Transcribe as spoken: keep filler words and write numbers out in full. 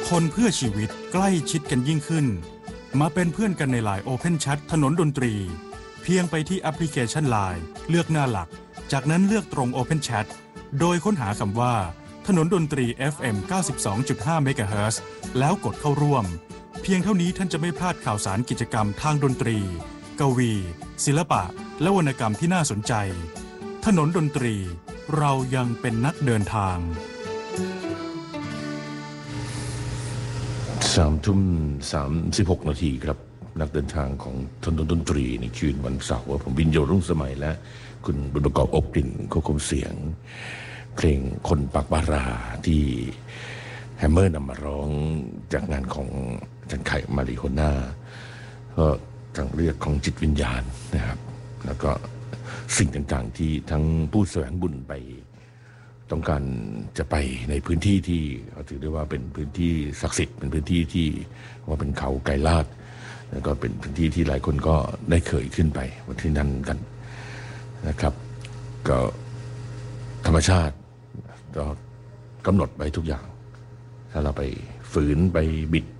คนเพื่อชีวิตใกล้ชิดกันยิ่งขึ้นมาเป็นเพื่อนกันใน ไลน์ Open Chat ถนนดนตรีเพียงไปที่แอปพลิเคชัน ไลน์ เลือกหน้าหลักจากนั้นเลือกตรง Open Chat โดยค้นหาคำว่าถนนดนตรี เอฟ เอ็ม เก้าสิบสองจุดห้า เมกะเฮิรตซ์แล้วกดเข้าร่วมเพียงเท่านี้ท่านจะไม่พลาดข่าวสารกิจกรรมทางดนตรีกวีศิลปะและวรรณกรรมที่น่าสนใจถนนดนตรีเรายังเป็นนักเดินทางสามทุ่มสามสิบหกนาทีครับนักเดินทางของถนนดนตรีในคืนวันเสาร์ผมวินโยรุ่งสมัยและคุณบุญประกอบอบกลิ่นควบคุมเสียงเพลงคนปากบาราที่แฮมเมอร์นำมาร้องจากงานของจันไข่มาริโฮน่าก็ทางเลือกของจิตวิญญาณนะครับแล้วก็สิ่งต่างๆที่ทั้งผู้แสวงบุญไปต้องการจะไปในพื้นที่ที่เขาถือได้ว่าเป็นพื้นที่ศักดิ์สิทธิ์เป็นพื้นที่ที่ว่าเป็นเขาไกรลาดแล้วก็เป็นพื้นที่ที่หลายคนก็ได้เคยขึ้นไปวันที่นั่นกันนะครับก็ธรรมชาติก็กำหนดไว้ทุกอย่างถ้าเราไปฝืนไปบิด